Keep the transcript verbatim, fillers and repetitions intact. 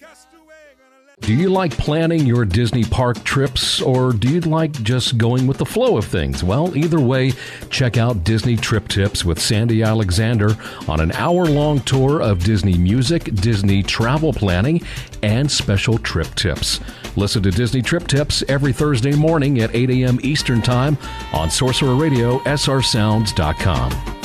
Do you like planning your Disney park trips, or do you like just going with the flow of things? Well, either way, check out Disney Trip Tips with Sandy Alexander on an hour-long tour of Disney music, Disney travel planning, and special trip tips. Listen to Disney Trip Tips every Thursday morning at eight a.m. Eastern Time on Sorcerer Radio, S R sounds dot com.